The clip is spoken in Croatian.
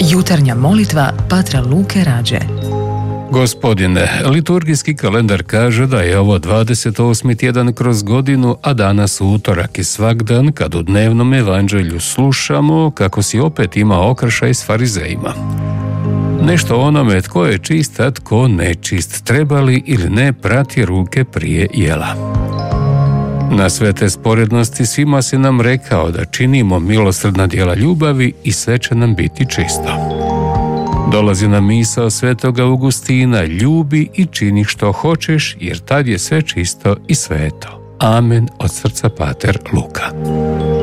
Jutarnja molitva patra Luke Rađe. Gospodine, liturgijski kalendar kaže da je ovo 28. tjedan kroz godinu, a danas utorak i svak dan kad u dnevnom evanđelju slušamo kako si opet ima okršaj s farizejima. Nešto onome tko je čist, a tko nečist, trebali ili ne prati ruke prije jela. Na sve te sporednosti svima si nam rekao da činimo milosrdna djela ljubavi i sve će nam biti čisto. Dolazi nam misao svetoga Augustina: ljubi i čini što hoćeš, jer tad je sve čisto i sveto. Amen, od srca pater Luka.